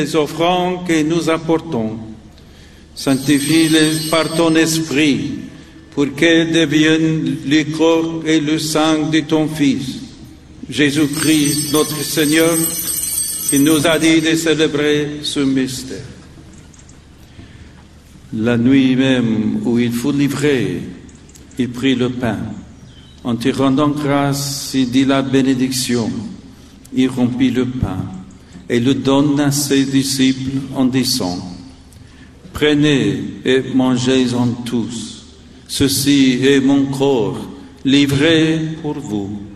les offrandes que nous apportons. Sanctifie-les par ton esprit, pour qu'elles deviennent le corps et le sang de ton Fils, Jésus-Christ, notre Seigneur, qui nous a dit de célébrer ce mystère. La nuit même où il fut livré, il prit le pain. En te rendant grâce, il dit la bénédiction. Il rompit le pain et le donne à ses disciples en disant: Prenez et mangez-en tous. Ceci est mon corps livré pour vous.